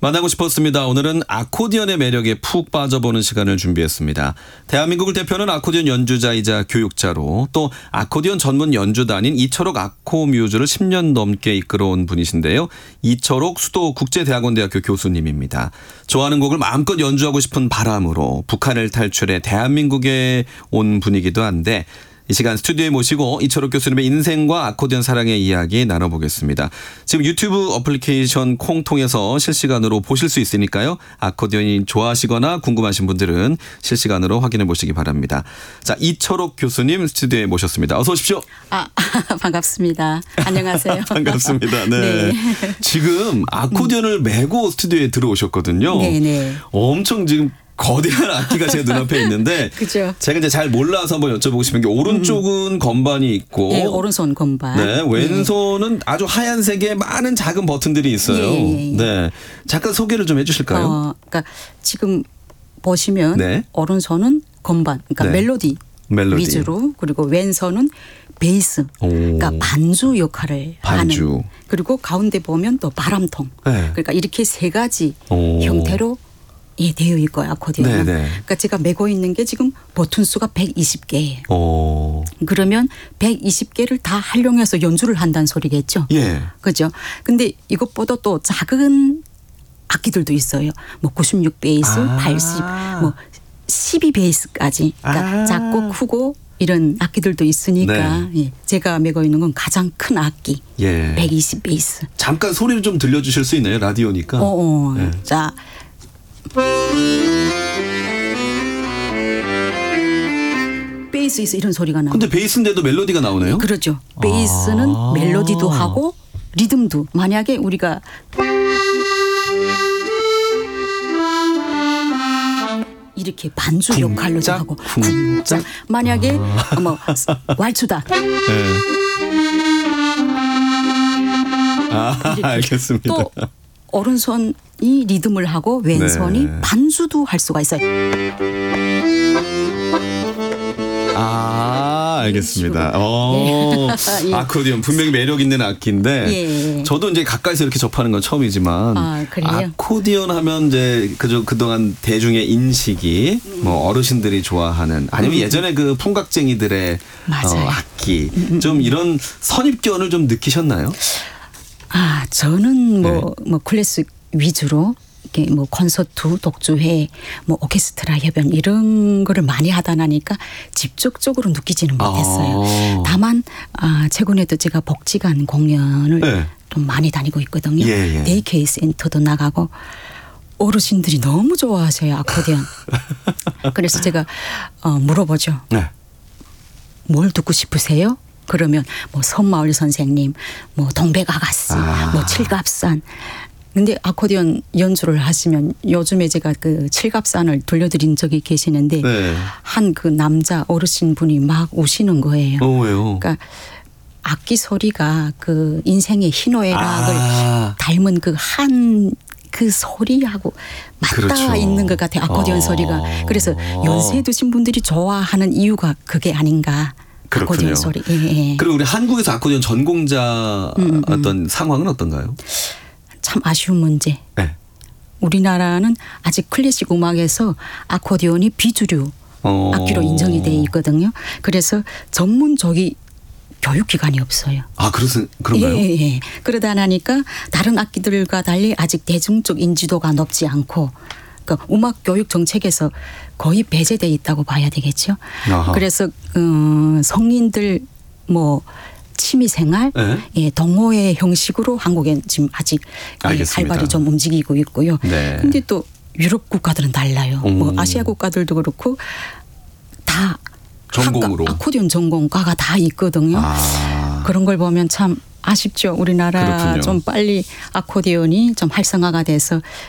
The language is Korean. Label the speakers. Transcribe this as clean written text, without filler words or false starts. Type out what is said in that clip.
Speaker 1: 만나고 싶었습니다. 오늘은 아코디언의 매력에 푹 빠져보는 시간을 준비했습니다. 대한민국을 대표하는 아코디언 연주자이자 교육자로 또 아코디언 전문 연주단인 이철옥 아코뮤즈를 10년 넘게 이끌어온 분이신데요. 이철옥 수도국제대학원대학교 교수님입니다. 좋아하는 곡을 마음껏 연주하고 싶은 바람으로 북한을 탈출해 대한민국에 온 분이기도 한데 이 시간 스튜디오에 모시고 이철옥 교수님의 인생과 아코디언 사랑의 이야기 나눠보겠습니다. 지금 유튜브 어플리케이션 콩 통해서 실시간으로 보실 수 있으니까요. 아코디언이 좋아하시거나 궁금하신 분들은 실시간으로 확인해 보시기 바랍니다. 자, 이철옥 교수님 스튜디오에 모셨습니다. 어서 오십시오.
Speaker 2: 반갑습니다. 안녕하세요.
Speaker 1: 반갑습니다. 네. 지금 아코디언을 메고 스튜디오에 들어오셨거든요.
Speaker 2: 네네.
Speaker 1: 엄청 지금 거대한 악기가 제 눈앞에 있는데
Speaker 2: 그죠.
Speaker 1: 제가 이제 잘 몰라서 한번 여쭤보고 싶은 게 오른쪽은 건반이 있고
Speaker 2: 네, 오른손 건반.
Speaker 1: 네, 왼손은 아주 하얀색의 많은 작은 버튼들이 있어요.
Speaker 2: 예.
Speaker 1: 네, 잠깐 소개를 좀 해주실까요?
Speaker 2: 그러니까 지금 보시면
Speaker 1: 네.
Speaker 2: 오른손은 건반, 그러니까
Speaker 1: 네.
Speaker 2: 멜로디 위주로, 그리고 왼손은 베이스, 그러니까 반주 역할을 하는. 그리고 가운데 보면 또 바람통. 네. 그러니까 이렇게 세 가지 형태로 되어 있고요, 아코디언은. 그러니까 제가 메고 있는 게 지금 버튼 수가 120개예요. 그러면 120개를 다 활용해서 연주를 한다는 소리겠죠.
Speaker 1: 예.
Speaker 2: 그죠. 근데 이것보다 또 작은 악기들도 있어요. 뭐 96 베이스, 80, 뭐 12 베이스까지. 그러니까 작고 크고 이런 악기들도 있으니까 네. 제가 메고 있는 건 가장 큰 악기. 120 베이스.
Speaker 1: 잠깐 소리를 좀 들려주실 수 있나요? 라디오니까.
Speaker 2: 네. 자. 베이스에서 이런 소리가 나요.
Speaker 1: 근데 베이스인데도 멜로디가 나오네요?
Speaker 2: 그렇죠. 베이스는 멜로디도 하고 리듬도. 만약에 우리가 이렇게 반주 역할로도 하고 쿵짝. 만약에 뭐 왈츠다.
Speaker 1: 알겠습니다.
Speaker 2: 또 오른손이 리듬을 하고 왼손이 반주도 할 수가 있어요.
Speaker 1: 알겠습니다. 예. 아코디언 분명히 매력 있는 악기인데 저도 이제 가까이서 이렇게 접하는 건 처음이지만 아코디언 하면 이제 그동안 대중의 인식이 뭐 어르신들이 좋아하는 아니면 예전에 그 풍각쟁이들의 악기 좀 이런 선입견을 좀 느끼셨나요?
Speaker 2: 저는 뭐 클래식 위주로 이렇게 뭐 콘서트, 독주회, 뭐 오케스트라 협연 이런 거를 많이 하다 나니까 직접적으로 느끼지는 못했어요. 다만 최근에도 제가 복지관 공연을 좀 많이 다니고 있거든요. 데이케이 센터도 나가고 어르신들이 너무 좋아하셔요, 아코디언. 그래서 제가 물어보죠. 뭘 듣고 싶으세요? 그러면 뭐 섬마을 선생님, 뭐 동백아가씨, 뭐 칠갑산. 근데 아코디언 연주를 하시면 요즘에 제가 그 칠갑산을 들려드린 적이 계시는데 한 그 남자 어르신 분이 막 우시는 거예요.
Speaker 1: 왜요?
Speaker 2: 그러니까 악기 소리가 그 인생의 희노애락을 닮은 그 그 소리하고 맞닿아 있는 것 같아요. 아코디언 소리가. 그래서 연세 드신 분들이 좋아하는 이유가 그게 아닌가.
Speaker 1: 그렇군요.
Speaker 2: 아코디언 소리.
Speaker 1: 그리고 우리 한국에서 아코디언 전공자 어떤 상황은 어떤가요?
Speaker 2: 참 아쉬운 문제. 우리나라는 아직 클래식 음악에서 아코디언이 비주류 악기로 인정이 돼 있거든요. 그래서 전문적인 교육기관이 없어요.
Speaker 1: 그런가요?
Speaker 2: 예. 그러다 나니까 다른 악기들과 달리 아직 대중적 인지도가 높지 않고 그러니까 음악 교육 정책에서 거의 배제돼 있다고 봐야 되겠죠. 그래서 성인들 뭐 취미생활, 동호회 형식으로 한국엔 지금 아직 활발히 좀 움직이고 있고요. 근데 또 유럽 국가들은 달라요. 뭐 아시아 국가들도 그렇고 다
Speaker 1: 전공으로
Speaker 2: 아코디언 전공과가 다 있거든요. 그런 걸 보면 참 아쉽죠. 우리나라 좀 빨리 아코디언이 좀 활성화가 돼서